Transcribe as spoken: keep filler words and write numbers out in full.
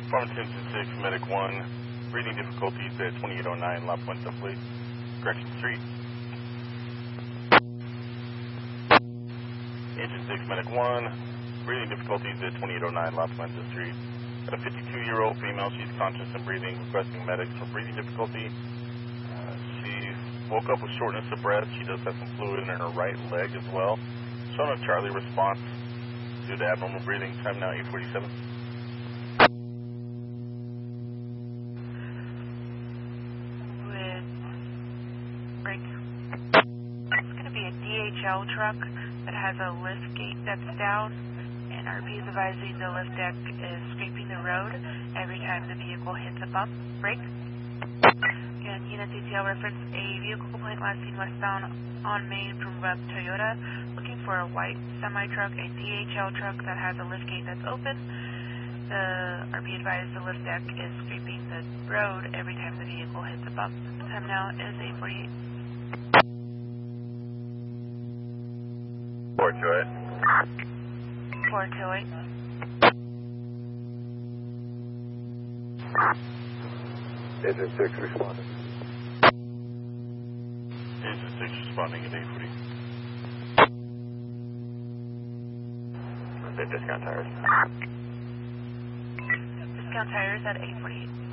Performance Engine six, Medic one, breathing difficulties at twenty-eight oh nine La Puente Fleet, Correction Street. Engine six, Medic one, breathing difficulties at twenty-eight oh nine La Puente Street. Got a fifty-two-year-old female, she's conscious and breathing, requesting medics for breathing difficulty. Uh, she woke up with shortness of breath. She does have some fluid in her right leg as well. Showing a Charlie response due to abnormal breathing. Time now eight forty-seven. With break. It's going to be a D H L truck that has a lift gate that's down, and R P is advising the lift deck is scraping the road every time the vehicle hits a bump. Break. Again, unit D T L reference, a vehicle complaint last seen westbound on Main from Web Toyota, looking for a white semi-truck, a D H L truck that has a lift gate that's open. The R P advised the lift deck is scraping the road every time the vehicle hits a bump. Time now is eight forty-eight. four two eight. four two eight. Engine six responding. Engine six responding at eight forty. Discount tires. Discount tires at eight forty-eight.